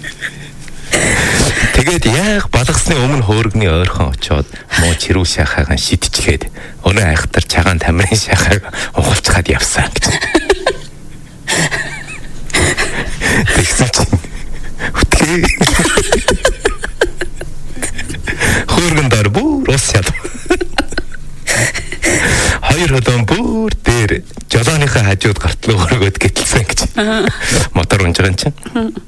Тэгээд яг балгасны өмнө хөөргөний ойрхон очоод муу чирүү шахаагаа шидчихээд өнөө айхтар чагаан тамирын шахааг ухалцгаад явсан гэж. Тэгсэн чинь үтгээ. Хөөргөн дор бүр ус шал. Хоёр hodon бүр дээр жолооныхаа хажууд гартлуу өргөд гэтэлсэн гэж. Мотор унж байгаа юм чинь.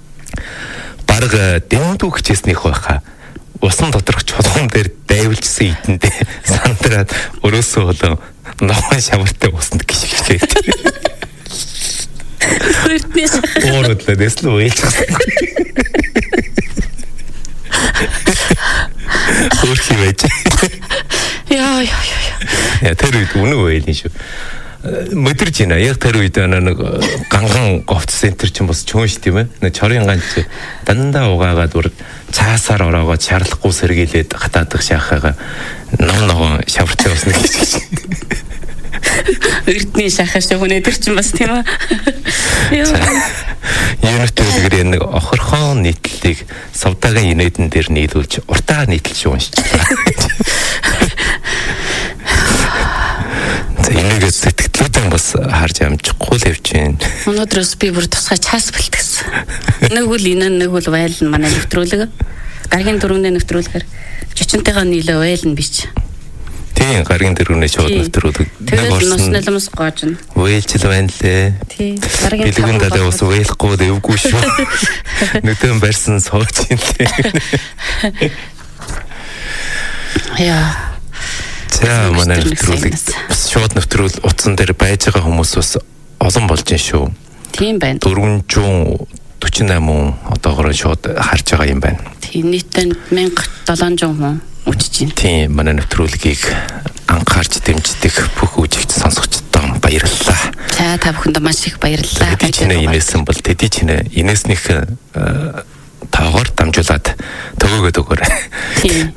Бараг дэмдүү хичээснийх байхаа. Усан доторх чулуун дээр дайвалжсан идэндээ сандраад өрөөсөө болоо нохоо шавартай усанд гიშгчээд. Хүртнээс. Өөрөдлөө дэслүү ээлжсэн. Хөрхи байж. Яа. Я тэр үед үнэн байл шүү. Мэдэрч байна. Яг тэр үед нэг ганган говц центр ч юм бас чөөн ш тийм ээ. Нэг чорын ганц дандаа угаагаад бүр цаасаар ороогоо шаарлахгүй сэргийлээд гатаадах шахаага ногоон шавартай усны гэж. Эрдний шахаа шогноо тэр чинь бас тийм ээ. Юунэт үлгэр нэг охорхон нийтлэлийг савдагийн инээдэн дээр нийлүүлж уртаа нийтлж уншиж энэгээ сэтгэлдээ бас харж амжихгүй л явж байна. Өнөөдрөөс би бүр тусгай чаас бэлтгэсэн. Нэг үл энэ нэг үл вайлна манай нэвтрүүлэг. Гаргийн дөрөвний нэвтрүүлгээр чичнтэйгээ нийлээ вайлна бич. Тийм гаргийн дөрөвний шууд нэвтрүүлэг. Тэгээд нус нулимс гоожно. Вээлжл байна лээ. Тийм. Гаргийн билгэн далаа ус вээлэхгүй дэвгүй шүү. Нүдэн барьсан сууж юм лээ. Яа. За манай нэвтрүүлэг шууд нэвтрүүл утсан дээр байж байгаа хүмүүс бас олон болж байна шүү. Тийм байна. 448 одоогоор шууд харж байгаа юм байна. Тийм нийтдээ 1700 хүн үжиж байна. Тийм манай нэвтрүүлгийг анхаарч дэмждэг бүх үзэгч сонсогчдод баярлалаа. За та бүхэнд маш их баярлалаа. Тэди чинээ инээсэн бол тэди чинээ инээснийх таагаар дамжуулаад төгөөгөөд өгөөрэй. Тийм.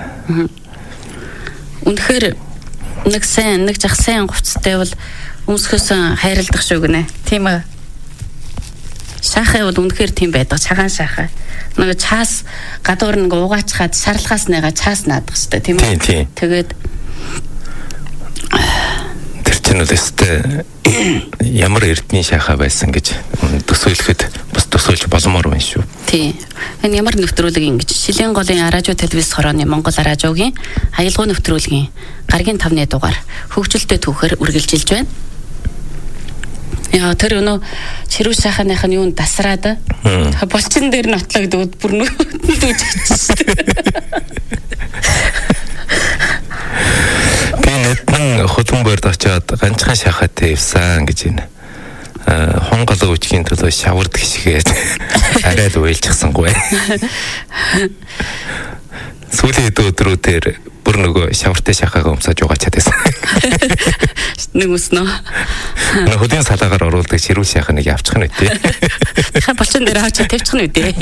Үнэхээр нэг жах сайн говцтой бол өмсөхөөс хайрладаг шүү гинэ. Тийм ээ. Шахаа бол үнэхээр тийм байдаг. Цагаан шахаа. Нэг цаас гадуур нэг угаачхаад сарлахаас нэга цаас наадах хэвээр тийм ээ. Тийм. Тэгээд тэр чинь л өстэй ямар эрдний шахаа байсан гэж төсөөлөхөд бас төсөөлж боломоор байна шүү. Тийм. Энэ ямар нэвтрүүлэг ингэж Шилийн голын радио телевиз хорооны Монгол радиогийн аялгау нэвтрүүлгийн гаргийн 5-ны дугаар хөгжилтэй түүхээр үргэлжилж байна. Яа тэр өнөө чирүү шахааных нь юунд дасраад болчин дээр нотлоо гэдэг бүр нүдэнд үжигчсэн. Би нэгэн хөдөн борд очоод ганцхан шахаатай явсан гэж байна. Хонголоо үчгийн төлөө шавард гიშгээд арай л уйлчихсангүй. Сүүлийн өдрүүдээр бүр нөгөө шавартай шахаагаа өмсөж угаачаад байсан. Нэг үснэ. Хөдийн салаагаар оруулдаг ширүү шахааныг авчих нь үтэй. Ха болчин дээр авч тавьчих нь үтэй.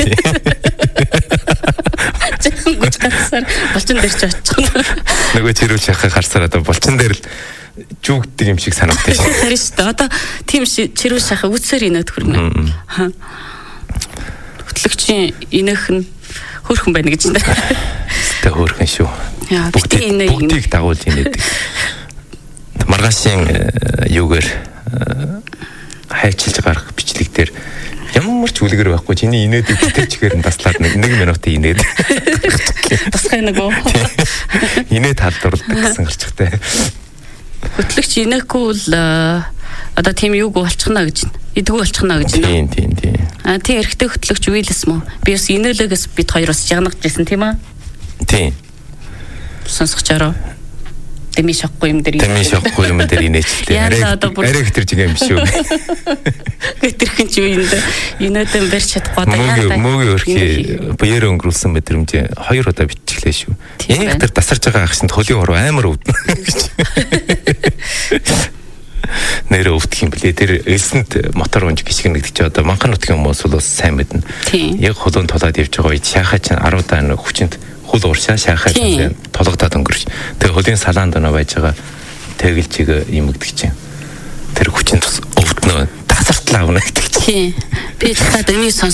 Чихэн гүч гацсаар болчин дээр ч очих нь. Нөгөө ширүү шахаа харсараа болчин дээр л жүгддэг юм шиг санагдаж байна. Тэр шүү дээ. Одоо тийм чирүү шахаа үсээр инээд хүрнэ. Хөтлөгчийн инээх нь хөөрхөн байна гэж байна. Тэ хөөрхөн шүү. Бүгдийг дагуулж инээдэг. Маргаашийн юугаар хайчилж гарах бичлэг дээр ямар ч үлгэр байхгүй чиний инээдэг битэрчгээр нь таслаад 1 минутын инээд. Тасгай нөгөө. Инээд халдварлдаг гэсэн гарчтай. Хөтлөгч инээхгүй бол одоо тийм юуг болчихно гэж байна. Идэггүй болчихно гэж байна. Тийм. Тийм эрэгтэй хөтлөгч Уиллс мөн. Би бас инээлэгээс бид хоёр бас жагнагч байсан тийм аа. Тийм. Сонсогчороо Дэмий шохгүй юм дээр инээчлээ. Арай хэтэрж байгаа юм шүү. Хэтэрхэн ч юу юм дэ. Инээдэн барьж чадахгүй. Мөгийн өрхий баяр өнгөрүүлсэн мэдрэмж 2 удаа биччихлээ шүү. Яг тэр дасарж байгаа ахшинд хөлийн уруу амар өвдөн. Нэрэ өвдөх юм блэ. Тэр элсэнд мотор унж гიშгэн гэдэг чи одоо манхан нутгийн хүмүүс бол сайн мэднэ. Яг холон тулаад явж байгаа үед шахаа чинь 10 даа хүчинд хул ууршаа шахаа толгодоод өнгөрч. Тэгээ хөлийн салаанд оноо байж байгаа тэгэлж юмгдэг чинь. Тэр хүчинд өвднө. Тасартлаа авна гэдэг чинь. Тийм. Би дахиад энийг